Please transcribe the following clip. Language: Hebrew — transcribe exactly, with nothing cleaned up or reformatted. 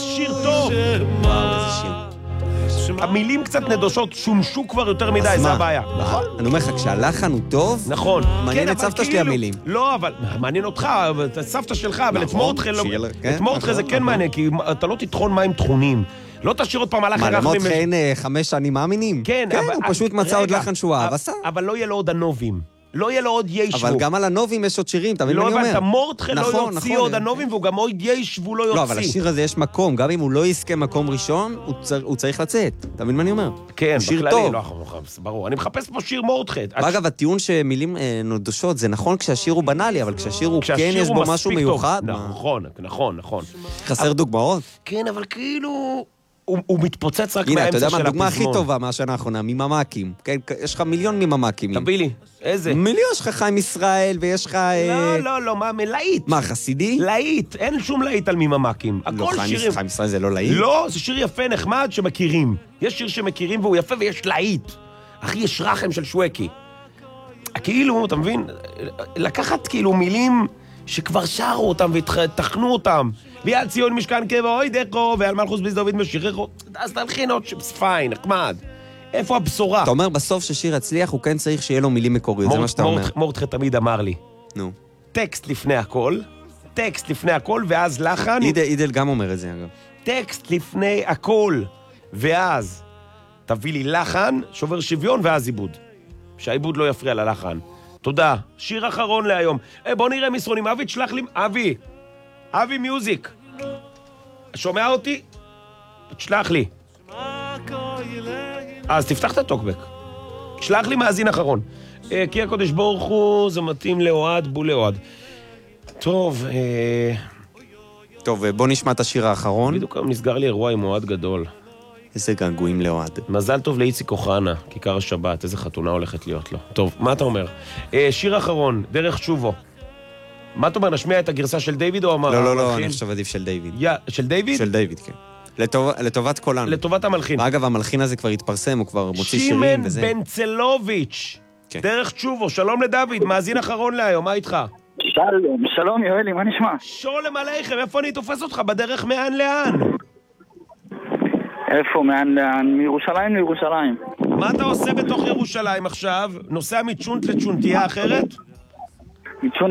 שיר טוב. וואו, איזה שיר. המילים קצת נדושות, שומשו כבר יותר מדי, זה הבעיה. נכון. אני אומר לך, כשהלחן הוא טוב, נכון. מעניין את סבתא שלי המילים. לא, אבל מעניין אותך, את סבתא שלך, אבל את מורדכי לא... את מורדכי זה כן מעניין, כי אתה לא תטחון מים טחונים. לא תשאיר עוד פעם הלחן... מה, למורדכי אין חמש שנים מאמינים? כן, הוא פשוט מצא עוד לחן שהוא אהב, עשה. אבל לא יהיה לו עוד הנובים. לא יהיה לו עוד ישבו. אבל גם על הנובים יש עוד שירים, תמיד אני אומר. לא הבנת, מורדכי לא יוציא עוד הנובים, והוא גם עוד ישבו לא יוציא. לא, אבל השיר הזה יש מקום, גם אם הוא לא יזכה מקום ראשון, הוא צריך לצאת. תמיד מה אני אומר? כן, שיר טוב. ברור, אני מחפש פה שיר מורדכי. אגב, הטיעון שמילים נודשות, זה נכון כשהשיר הוא בנאלי, אבל כשהשיר הוא כן יש בו משהו מיוחד. נכון, נכון, נכון. חסר דוגמאות? כן, אבל כאילו... הוא מתפוצץ רק הנה, אתה באמצע של יודע הפזמון. מה, הדוגמה הכי טובה מהשנה האחרונה, מממקים. כן, יש לך מיליון מממקים. תביא לי, איזה? מיליון, יש לך חיים ישראל, ויש לך... לא, לא, לא, מה, מלהיט. מה, חסידי? להיט, אין שום להיט על מממקים. לא, חיים ישראל זה לא להיט? לא, זה שיר יפה, נחמד, שמכירים. יש שיר שמכירים והוא יפה ויש להיט. אחי, יש רחם של שווקי. כאילו, אתה מבין? לקחת כאילו מילים שכבר שרו אותם ותכנו אותם. ויד ציון משכן קבע, אוי דקו, ועל מלכוס ביס דוד משיחךו, אז תלחינות שפספיי, נחמד. איפה הבשורה? אתה אומר, בסוף ששיר הצליח, הוא כן צריך שיהיה לו מילים מקוריות, זה מה שאתה אומר. מורדכי תמיד אמר לי. נו. טקסט לפני הכל, טקסט לפני הכל, ואז לחן. אידל גם אומר את זה, אגב. טקסט לפני הכל, ואז תביא לי לחן, שובר שוויון, ואז עיבוד. שהעיבוד לא יפריע ללחן. תודה. שיר אחרון להיום. בוא נראה מסרונים. אבי, תשלח לי... אבי. אבי מיוזיק. שומע אותי? תשלח לי. אז תפתח את הטוקבק. תשלח לי מאזין אחרון. כי הקודש ברוך הוא, זה מתאים לאוהד, בול לאוהד. טוב, טוב, בוא נשמע את השיר האחרון. בדיוק נסגר לי אירוע עם אוהד גדול. איזה געגועים לאוהד. מזל טוב לאיציק אוחנה, כיכר השבת, איזה חתונה הולכת להיות לו. טוב, מה אתה אומר? שיר אחרון, דרך שובו. מה אתה אומר, נשמיע את הגרסה של דיוויד או המלחין? לא, לא, לא, אני חושב עדיף של דיוויד. של דיוויד? של דיוויד, כן. לטובת כולנו. לטובת המלחין. אגב, המלחין הזה כבר התפרסם, הוא כבר מוציא שירים וזה. שימן בנצלוביץ', דרך שובו, שלום לדוד, מאזין אחרון להיום, מה איתך? שלום, שלום יואלי, מה נשמע? שולם עליכם, איפה אני תופס אותך? בדרך מאן לאן? איפה, מאן לאן? מירושלים לירושלים. מה אתה עושה בתוך ירושלים עכשיו? נוסע מצ'ונט לצ'ונטייה אחרת? מצ'ונט